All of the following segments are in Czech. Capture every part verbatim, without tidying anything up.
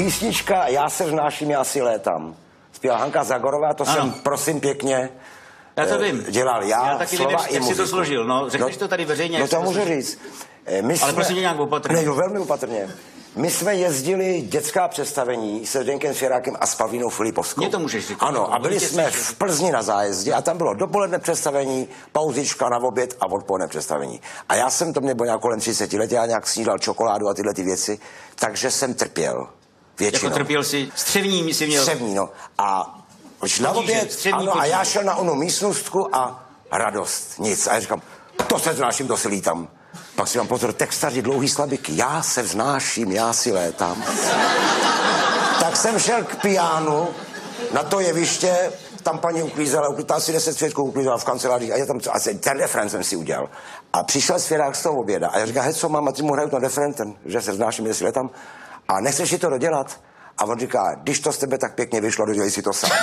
písnička Já se vznáším, já si létám. Zpěvala Hanka Zagorová, to ano. jsem, prosím pěkně, já to vím. dělal já, já taky slova nevím, i muziku. Jak jsi to složil, no, řekneš no, to tady veřejně. No to můžu říct. My Ale jsme, prosím tě nějak opatrně. Ne, no, velmi opatrně. My jsme jezdili dětská představení se Zdeňkem Svěrákem a s Pavlínou Filipovskou. Mně to můžeš říct. Ano, a byli jsme v Plzni na zájezdě a tam bylo dopoledne představení, pauzička na oběd a odpoledne představení. A já jsem, to mě bylo nějak kolem třicet let, já nějak snídal čokoládu a tyhle ty věci, takže jsem trpěl. Většinou. Jako trpěl si střevní, si měl. Střevní, no. A na oběd, ano, a já šel na onu místnostku a radost, nic. A já říkám, to se vznáším, to si lítám. Pak si mám pozor, textaři, dlouhý slabiky. Já se vznáším, já si létám. Tak jsem šel k pianu na to jeviště, tam paní uklízela, uklízela asi deset svědků, uklízela v kanceláři a já tam, asi ten refren jsem si udělal. A přišel Svěrák z toho oběda a já říkám, hej, co mám, a ty mu hraju ten refren, ten, že se vznáším, já si létám. A nechceš si to dodělat? A on říká, když to z tebe tak pěkně vyšlo, dodělej si to sám.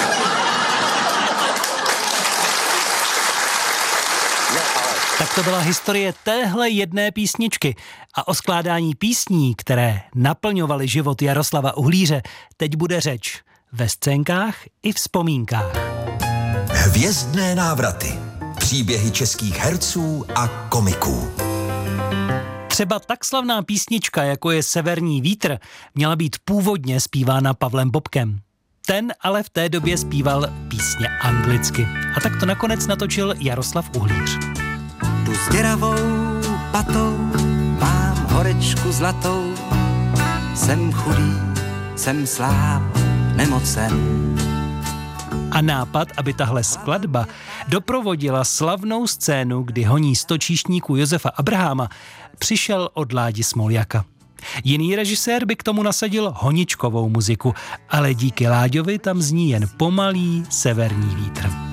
Tak to byla historie téhle jedné písničky. A o skládání písní, které naplňovaly život Jaroslava Uhlíře, teď bude řeč ve scénkách i vzpomínkách. Hvězdné návraty. Příběhy českých herců a komiků. Třeba tak slavná písnička, jako je Severní vítr, měla být původně zpívána Pavlem Bobkem. Ten ale v té době zpíval písně anglicky. A tak to nakonec natočil Jaroslav Uhlíř. Tu s děravou patou mám horečku zlatou, jsem chudý, jsem sláb, nemocen. A nápad, aby tahle skladba doprovodila slavnou scénu, kdy honí sto číšníků Josefa Abraháma, přišel od Ládi Smoljaka. Jiný režisér by k tomu nasadil honičkovou muziku, ale díky Láďovi tam zní jen pomalý severní vítr.